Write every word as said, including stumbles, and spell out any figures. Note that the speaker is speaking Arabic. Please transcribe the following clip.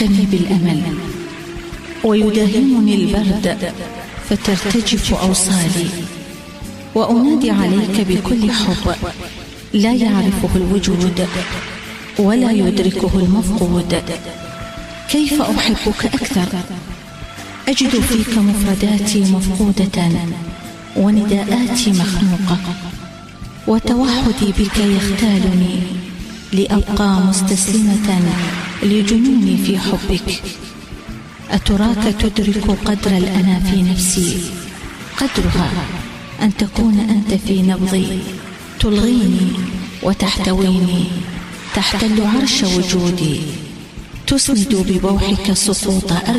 تفتني بالأمل، ويداهمني البرد فترتجف أوصالي، وأنادي عليك بكل حب لا يعرفه الوجود ولا يدركه المفقود. كيف أحبك أكثر؟ أجد فيك مفرداتي مفقودة ونداءاتي مخنوقة، وتوحدي بك يختالني لأبقى مستسلمة لجنوني في حبك. أتراك تدرك قدر الأنا في نفسي؟ قدرها أن تكون أنت في نبضي، تلغيني وتحتويني، تحتل عرش وجودي، تسند ببوحك السقوط.